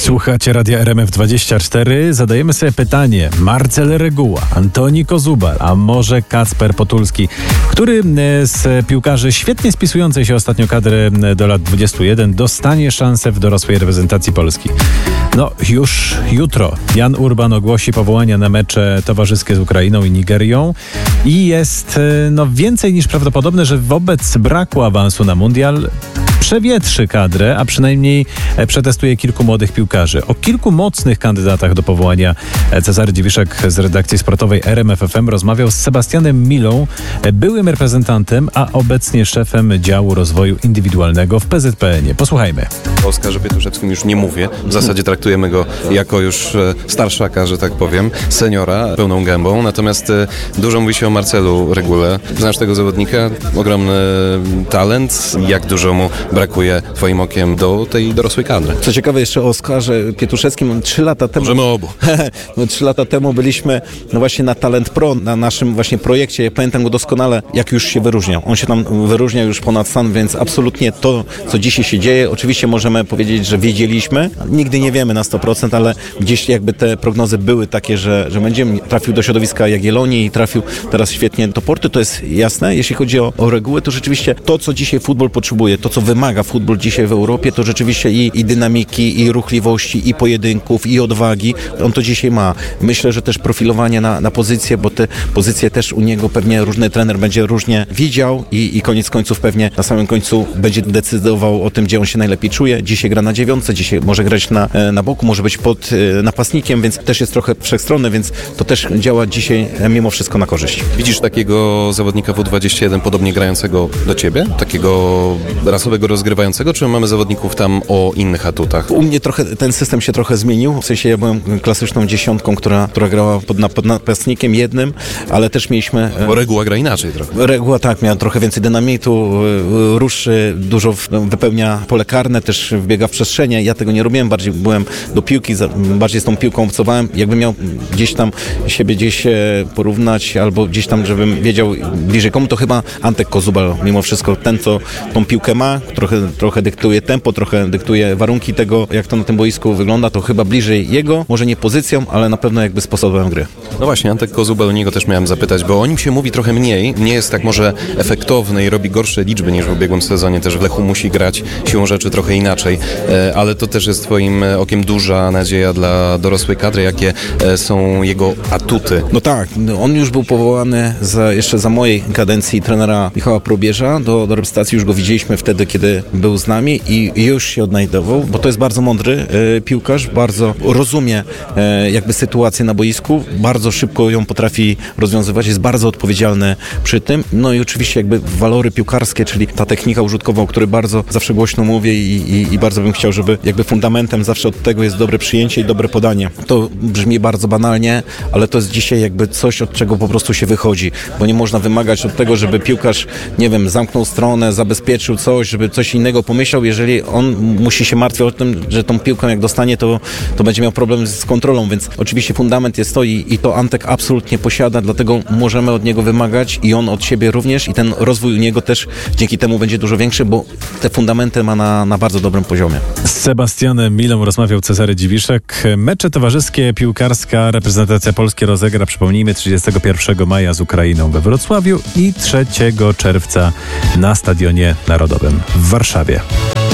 Słuchacie Radia RMF24. Zadajemy sobie pytanie. Marcel Reguła, Antoni Kozubal, a może Kacper Potulski, który z piłkarzy świetnie spisującej się ostatnio kadry do lat 21 dostanie szansę w dorosłej reprezentacji Polski. No już jutro Jan Urban ogłosi powołania na mecze towarzyskie z Ukrainą i Nigerią i jest więcej niż prawdopodobne, że wobec braku awansu na mundial przewietrzy kadrę, a przynajmniej przetestuje kilku młodych piłkarzy. O kilku mocnych kandydatach do powołania Cezary Dziwiszek z redakcji sportowej RMF FM rozmawiał z Sebastianem Milą, byłym reprezentantem, a obecnie szefem działu rozwoju indywidualnego w PZPN-ie. Posłuchajmy. O Oskarze Pietruszewskim już nie mówię. W zasadzie traktujemy go jako już starszaka, że tak powiem, seniora, pełną gębą. Natomiast dużo mówi się o Marcelu Regule. Znasz tego zawodnika? Ogromny talent. Jak dużo mu brakuje twoim okiem do tej dorosłej kadry? Co ciekawe, jeszcze o Oskarze Pietruszewskim 3 lata temu... Możemy obu. 3 lata temu byliśmy właśnie na Talent Pro, na naszym właśnie projekcie. Ja pamiętam go doskonale, jak już się wyróżniał. On się tam wyróżniał już ponad stan, więc absolutnie to, co dzisiaj się dzieje, oczywiście możemy powiedzieć, że wiedzieliśmy. Nigdy nie wiemy na 100%, ale gdzieś jakby te prognozy były takie, że będziemy. Trafił do środowiska Jagiellonii i trafił teraz świetnie do Porty, to jest jasne. Jeśli chodzi o reguły, to rzeczywiście to, co dzisiaj futbol potrzebuje, to, co wymaga futbol dzisiaj w Europie, to rzeczywiście i dynamiki, i ruchliwości, i pojedynków, i odwagi. On to dzisiaj ma. Myślę, że też profilowanie na pozycje, bo te pozycje też u niego pewnie różny trener będzie różnie widział i koniec końców pewnie na samym końcu będzie decydował o tym, gdzie on się najlepiej czuje. Dzisiaj gra na 9, dzisiaj może grać na boku, może być pod napastnikiem, więc też jest trochę wszechstronny, więc to też działa dzisiaj mimo wszystko na korzyść. Widzisz takiego zawodnika W21 podobnie grającego do ciebie? Takiego rasowego rozgrywającego, czy mamy zawodników tam o innych atutach? U mnie trochę ten system się trochę zmienił. W sensie ja byłem klasyczną 10, która grała pod napastnikiem jednym, ale też mieliśmy... Bo Reguła gra inaczej trochę. Reguła tak, miała trochę więcej dynamitu, ruszy, dużo wypełnia pole karne, też wbiega w przestrzenie. Ja tego nie robiłem, bardziej byłem do piłki, bardziej z tą piłką obcowałem. Jakbym miał gdzieś tam siebie porównać, albo gdzieś tam, żebym wiedział bliżej komu, to chyba Antek Kozubal, mimo wszystko ten, co tą piłkę ma, trochę dyktuje tempo, trochę dyktuje warunki tego, jak to na tym boisku wygląda, to chyba bliżej jego, może nie pozycją, ale na pewno jakby sposobem gry. No właśnie, Antek Kozubal, o niego też miałem zapytać, bo o nim się mówi trochę mniej, nie jest tak może efektowny i robi gorsze liczby niż w ubiegłym sezonie, też w Lechu musi grać siłą rzeczy trochę inaczej, ale to też jest twoim okiem duża nadzieja dla dorosłej kadry, jakie są jego atuty. No tak, on już był powołany jeszcze za mojej kadencji trenera Michała Probierza do reprezentacji, już go widzieliśmy wtedy, kiedy był z nami i już się odnajdował, bo to jest bardzo mądry piłkarz, bardzo rozumie jakby sytuację na boisku, bardzo szybko ją potrafi rozwiązywać, jest bardzo odpowiedzialny przy tym, no i oczywiście jakby walory piłkarskie, czyli ta technika użytkowa, o której bardzo zawsze głośno mówię i bardzo bym chciał, żeby jakby fundamentem zawsze od tego jest dobre przyjęcie i dobre podanie. To brzmi bardzo banalnie, ale to jest dzisiaj jakby coś, od czego po prostu się wychodzi, bo nie można wymagać od tego, żeby piłkarz, nie wiem, zamknął stronę, zabezpieczył coś, żeby coś innego pomyślał, jeżeli on musi się martwić o tym, że tą piłkę jak dostanie, to będzie miał problem z kontrolą, więc oczywiście fundament jest to i to Antek absolutnie posiada, dlatego możemy od niego wymagać i on od siebie również i ten rozwój u niego też dzięki temu będzie dużo większy, bo te fundamenty ma na bardzo dobrym poziomie. Z Sebastianem Milą rozmawiał Cezary Dziwiszek. Mecze towarzyskie piłkarska reprezentacja Polski rozegra, przypomnijmy, 31 maja z Ukrainą we Wrocławiu i 3 czerwca na Stadionie Narodowym w Warszawie.